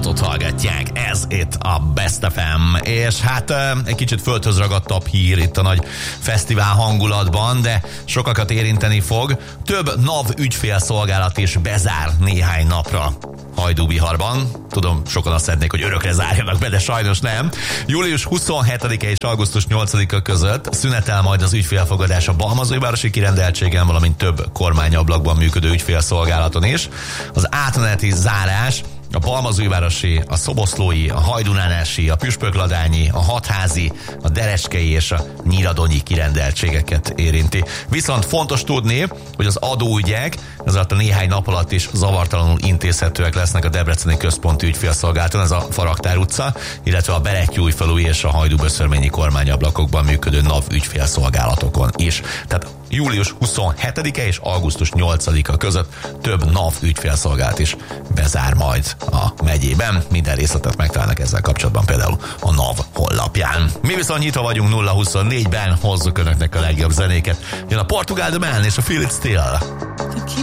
szolgálatot hallgatják. Ez itt a Best FM. És hát egy kicsit földhöz ragadtabb hír itt a nagy fesztivál hangulatban, de sokakat érinteni fog. Több NAV ügyfélszolgálat is bezár néhány napra Hajdúbiharban. Tudom, sokan azt szeretnék, hogy örökre zárjanak be, de sajnos nem. Július 27-e és augusztus 8-a között szünetel majd az ügyfélfogadás a Balmazújvárosi kirendeltségen, valamint több kormányablakban működő ügyfélszolgálaton is. Az átmeneti zárás a Balmazújvárosi, a Szoboszlói, a Hajdunánási, a Püspökladányi, a Hatházi, a Dereskei és a Nyíradonyi kirendeltségeket érinti. Viszont fontos tudni, hogy az adóügyek ez alatt a néhány nap alatt is zavartalanul intézhetőek lesznek a Debreceni Központi Ügyfélszolgálaton, ez a Faraktár utca, illetve a Berettyújfalui és a Hajdúböszörményi kormányablakokban működő NAV ügyfélszolgálatokon is. Tehát július 27-e és augusztus 8-a között több NAV ügyfélszolgálat is bezár majd a megyében. Minden részletet megtalálnak ezzel kapcsolatban például a NAV honlapján. Mi viszont nyitva vagyunk 0-24-ben, hozzuk önöknek a legjobb zenéket. Jön a Portugál The Man és a Feel It Still.